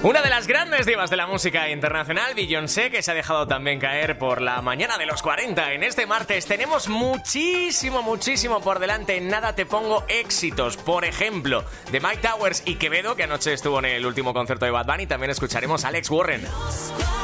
Una de las grandes divas de la música internacional, Beyoncé, que se ha dejado también caer por la mañana de los 40. En este martes tenemos muchísimo por delante. En nada te pongo éxitos. Por ejemplo, de Mike Towers y Quevedo, que anoche estuvo en el último concierto de Bad Bunny. También escucharemos a Alex Warren.